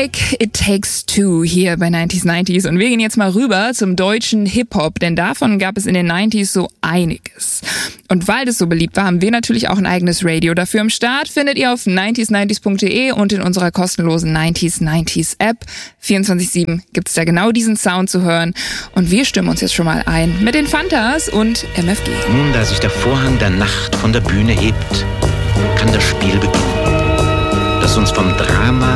Drake, It Takes Two hier bei 90s. Und wir gehen jetzt mal rüber zum deutschen Hip-Hop, denn davon gab es in den 90s so einiges. Und weil das so beliebt war, haben wir natürlich auch ein eigenes Radio dafür am Start. Findet ihr auf 90s90s.de und in unserer kostenlosen 90s App. 24/7 gibt's da genau diesen Sound zu hören. Und wir stimmen uns jetzt schon mal ein mit den Fantas und MFG. Nun, da sich der Vorhang der Nacht von der Bühne hebt, kann das Spiel beginnen, das uns vom Drama